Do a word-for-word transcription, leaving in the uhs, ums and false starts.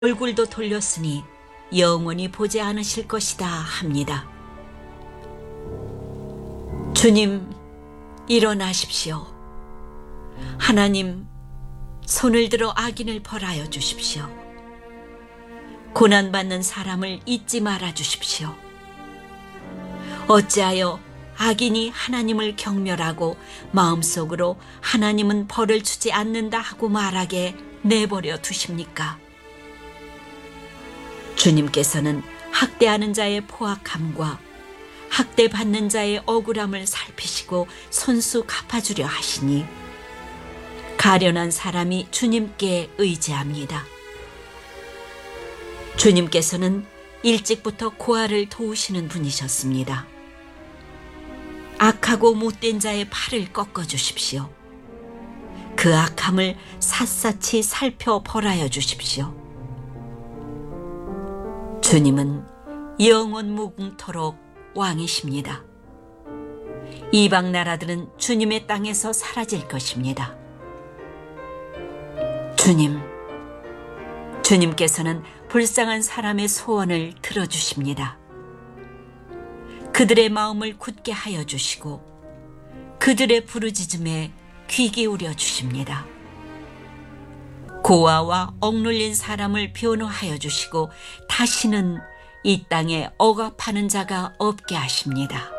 얼굴도 돌렸으니 영원히 보지 않으실 것이다 합니다. 주님, 일어나십시오. 하나님, 손을 들어 악인을 벌하여 주십시오. 고난받는 사람을 잊지 말아 주십시오. 어찌하여 악인이 하나님을 경멸하고 마음속으로 하나님은 벌을 주지 않는다 하고 말하게 내버려 두십니까? 주님께서는 학대하는 자의 포악함과 학대받는 자의 억울함을 살피시고 손수 갚아주려 하시니 가련한 사람이 주님께 의지합니다. 주님께서는 일찍부터 고아를 도우시는 분이셨습니다. 악하고 못된 자의 팔을 꺾어 주십시오. 그 악함을 샅샅이 살펴 벌하여 주십시오. 주님은 영원 무궁토록 왕이십니다. 이방 나라들은 주님의 땅에서 사라질 것입니다. 주님, 주님께서는 불쌍한 사람의 소원을 들어주십니다. 그들의 마음을 굳게 하여 주시고 그들의 부르짖음에 귀 기울여 주십니다. 고아와 억눌린 사람을 변호하여 주시고 다시는 이 땅에 억압하는 자가 없게 하십니다.